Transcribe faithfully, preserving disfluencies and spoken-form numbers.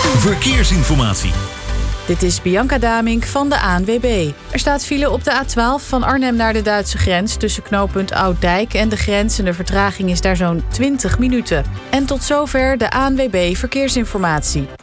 Verkeersinformatie. Dit is Bianca Damink van de A N W B. Er staat file op de A twaalf van Arnhem naar de Duitse grens tussen knooppunt Ouddijk en de grens. En de vertraging is daar zo'n twintig minuten. En tot zover de A N W B Verkeersinformatie.